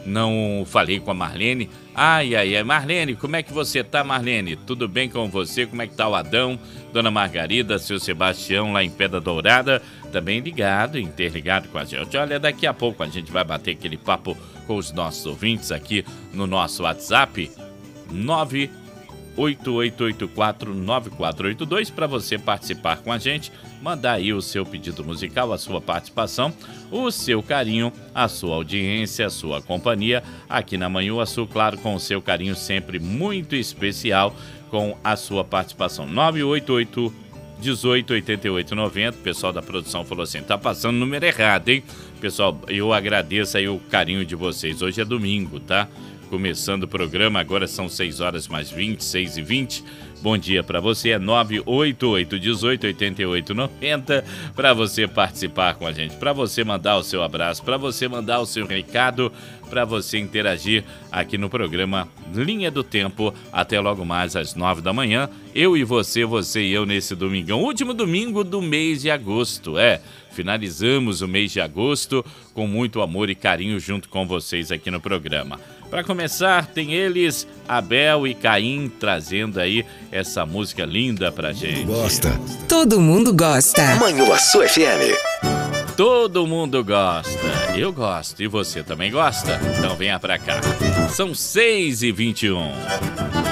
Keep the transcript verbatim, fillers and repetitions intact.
não falei com a Marlene. Ai, ai, ai, Marlene, como é que você tá, Marlene? Tudo bem com você? Como é que tá o Adão? Dona Margarida, seu Sebastião lá em Pedra Dourada, também ligado, interligado com a gente. Olha, daqui a pouco a gente vai bater aquele papo com os nossos ouvintes aqui no nosso WhatsApp nove oito oito oito quatro nove quatro oito dois para você participar com a gente, mandar aí o seu pedido musical, a sua participação, o seu carinho, a sua audiência, a sua companhia aqui na Manhã Azul, claro, com o seu carinho sempre muito especial com a sua participação. nove oito oito dezoito oitenta e oito noventa. O pessoal da produção falou assim: tá passando o número errado, hein? Pessoal, eu agradeço aí o carinho de vocês. Hoje é domingo, tá? Começando o programa, agora são seis horas mais vinte, seis e vinte. Bom dia para você, é nove oito oito dezoito oitenta e oito noventa para você participar com a gente, para você mandar o seu abraço, para você mandar o seu recado, para você interagir aqui no programa Linha do Tempo, até logo mais às nove da manhã. Eu e você, você e eu nesse domingão, último domingo do mês de agosto, é. Finalizamos o mês de agosto com muito amor e carinho junto com vocês aqui no programa. Para começar, tem eles, Abel e Caim, trazendo aí essa música linda pra gente. Gosta. Todo mundo gosta. Manhã Azul F M. Todo mundo gosta. Eu gosto. E você também gosta? Então venha pra cá. São seis e vinte e um.